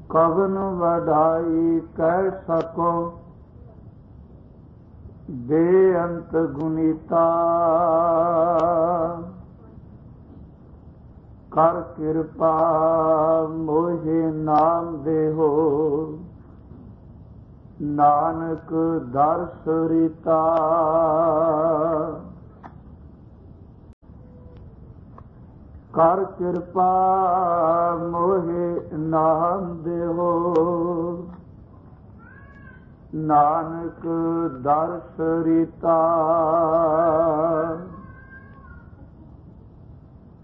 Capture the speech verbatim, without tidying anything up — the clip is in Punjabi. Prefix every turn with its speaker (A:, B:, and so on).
A: ਕਵਨ ਵਡਾਈ ਕਹਿ ਸਕੋ ਬੇਅੰਤ ਗੁਨੀਤਾ। ਕਰ ਕਿਰਪਾ ਮੋਹਿ ਨਾਮ ਦੇਹੋ ਨਾਨਕ ਦਰਸ ਰੀਤਾ। ਕਰ ਕਿਰਪਾ ਮੋਹਿ ਨਾਮ ਦੇਹੋ ਨਾਨਕ ਦਰਸ ਰੀਤਾ।